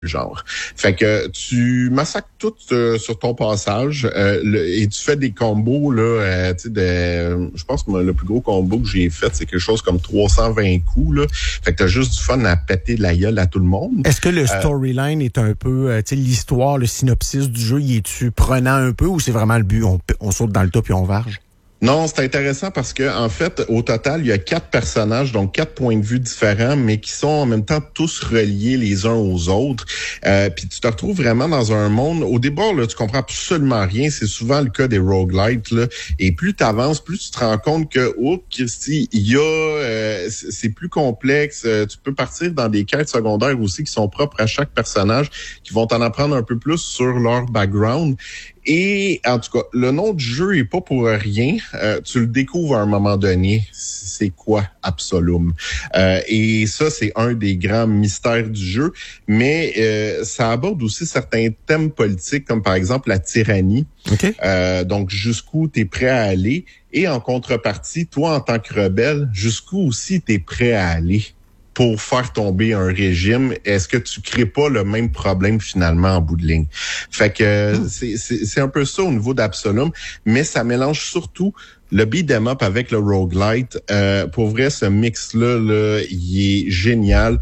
genre. Fait que tu massacres tout sur ton passage et tu fais des combos là, tu sais, je pense que le plus gros combo que j'ai fait, c'est quelque chose comme 320 coups là. Fait que t'as juste du fun à péter de la gueule à tout le monde. Est-ce que le storyline est un peu, tu sais, l'histoire, le synopsis du jeu, y est-tu prenant un peu ou c'est vraiment le but, on saute dans le tas puis on varge? Non, c'est intéressant parce que en fait, au total, il y a 4 personnages, donc 4 points de vue différents, mais qui sont en même temps tous reliés les uns aux autres. Puis tu te retrouves vraiment dans un monde. Au début, là, tu comprends absolument rien. C'est souvent le cas des roguelites, là. Et plus tu avances, plus tu te rends compte que, oh, Christy, il y a, c'est plus complexe. Tu peux partir dans des quêtes secondaires aussi qui sont propres à chaque personnage, qui vont t'en apprendre un peu plus sur leur background. Et en tout cas, le nom du jeu est pas pour rien. Tu le découvres à un moment donné. C'est quoi Absolum? Et ça, c'est un des grands mystères du jeu. Mais ça aborde aussi certains thèmes politiques, comme par exemple la tyrannie. Okay. Donc, jusqu'où tu es prêt à aller. Et en contrepartie, toi, en tant que rebelle, jusqu'où aussi tu es prêt à aller pour faire tomber un régime. Est-ce que tu crées pas le même problème finalement en bout de ligne? Fait que c'est un peu ça au niveau d'Absolum, mais ça mélange surtout le beat'em up avec le roguelite. Pour vrai, ce mix-là, là, il est génial.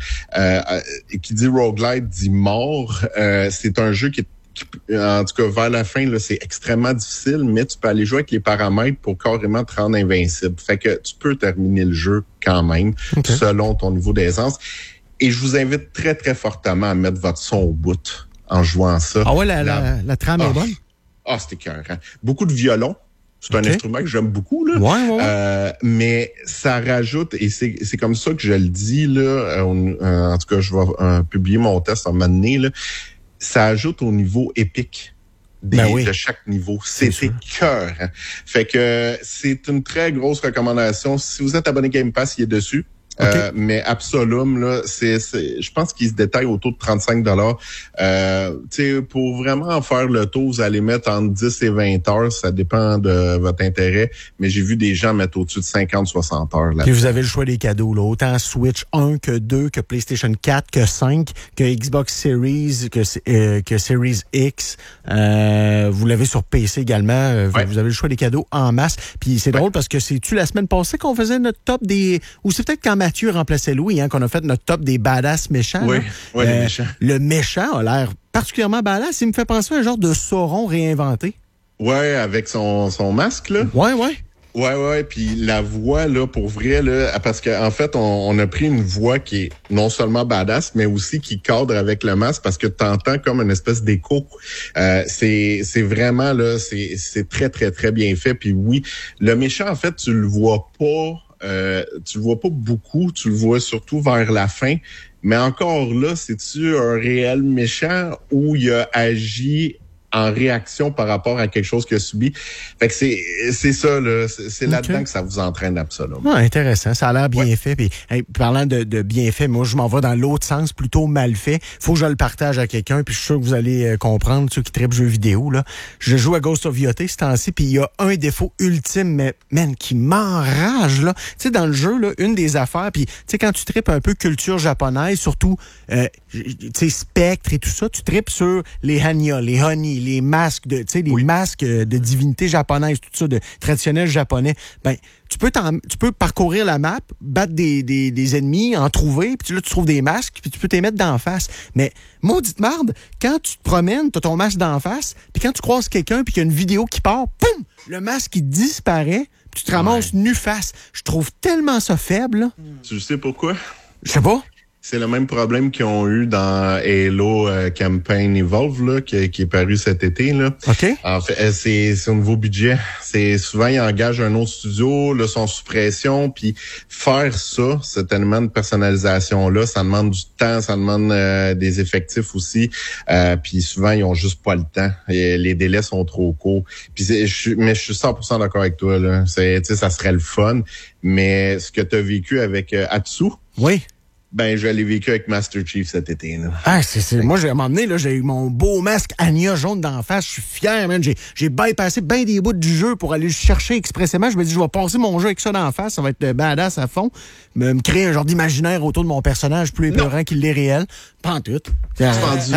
Qui dit roguelite dit mort. C'est un jeu qui en tout cas, vers la fin, là, c'est extrêmement difficile, mais tu peux aller jouer avec les paramètres pour carrément te rendre invincible. Fait que tu peux terminer le jeu quand même, selon ton niveau d'aisance. Et je vous invite très, très fortement à mettre votre son au bout en jouant ça. Ah ouais, la trame est bonne? Ah, c'était écœurant. Beaucoup de violon. C'est un instrument que j'aime beaucoup, là. Ouais. Mais ça rajoute, et c'est comme ça que je le dis, là. En tout cas, je vais publier mon test en moment donné, là. Ça ajoute au niveau épique de chaque niveau. C'est cœur. Fait que c'est une très grosse recommandation. Si vous êtes abonné Game Pass, il est dessus. Mais Absolum, là, je pense qu'il se détaille autour de 35 $. Tu sais, pour vraiment en faire le tour, vous allez mettre entre 10 et 20 heures. Ça dépend de votre intérêt. Mais j'ai vu des gens mettre au-dessus de 50-60 heures là. Puis vous avez le choix des cadeaux, là. Autant Switch 1 que 2, que PlayStation 4, que 5, que Xbox Series, que Series X. Vous l'avez sur PC également. Vous avez le choix des cadeaux en masse. Puis c'est drôle parce que c'est-tu la semaine passée qu'on faisait notre top des... Ou c'est peut-être quand Mathieu remplaçait Louis, qu'on a fait notre top des badass méchants. Oui, les méchants. Le méchant a l'air particulièrement badass. Il me fait penser à un genre de Sauron réinventé. Ouais, avec son masque, là. Ouais. Ouais, puis la voix, là, pour vrai, là, parce qu'en fait, on a pris une voix qui est non seulement badass, mais aussi qui cadre avec le masque, parce que t'entends comme une espèce d'écho. C'est vraiment, là, c'est très, très, très bien fait. Puis oui, le méchant, en fait, tu le vois pas beaucoup, tu le vois surtout vers la fin. Mais encore là, c'est-tu un réel méchant ou il a agi en réaction par rapport à quelque chose qu'il a subi? Fait que c'est ça, là. C'est là-dedans que ça vous entraîne absolument. Ouais, intéressant. Ça a l'air bien fait. Puis, parlant de bien fait, moi, je m'en vais dans l'autre sens, plutôt mal fait. Faut que je le partage à quelqu'un, puis je suis sûr que vous allez comprendre, ceux qui trippent jeux vidéo, là. Je joue à Ghost of Yotei ce temps-ci, puis il y a un défaut ultime, mais, man, qui m'enrage, là. Tu sais, dans le jeu, là, une des affaires, puis, tu sais, quand tu trippes un peu culture japonaise, surtout, tu sais, spectre et tout ça, tu trippes sur les hanya, les honey, les masques de, tu sais, les masques de divinités japonaises, tout ça, de traditionnels japonais. Ben, tu peux parcourir la map, battre des ennemis, en trouver, puis là, tu trouves des masques, puis tu peux t'y mettre d'en face. Mais, maudite marde, quand tu te promènes, t'as ton masque d'en face, puis quand tu croises quelqu'un, puis qu'il y a une vidéo qui part, poum! Le masque, il disparaît, puis tu te ramasses nu face. Je trouve tellement ça faible, là. Tu sais pourquoi? Je sais pas. C'est le même problème qu'ils ont eu dans Halo Campaign Evolve, là, qui est paru cet été, là. OK. En fait, c'est au niveau budget. C'est souvent, ils engagent un autre studio, là, sont sous pression, puis faire ça, cet élément de personnalisation-là, ça demande du temps, ça demande des effectifs aussi. Puis souvent, ils ont juste pas le temps. Et les délais sont trop courts. Puis mais je suis 100% d'accord avec toi, là. Ça serait le fun. Mais ce que tu as vécu avec Atsu, oui. Ben, je l'ai vécu avec Master Chief cet été. Là. Ah, moi, à un moment donné, là, j'ai eu mon beau masque Anya jaune d'en face. Je suis fier, man. J'ai bypassé bien des bouts du jeu pour aller le chercher expressément. Je me dis, je vais passer mon jeu avec ça d'en face. Ça va être badass à fond. Me créer un genre d'imaginaire autour de mon personnage plus épeurant qu'il l'est réel. Pas en tout.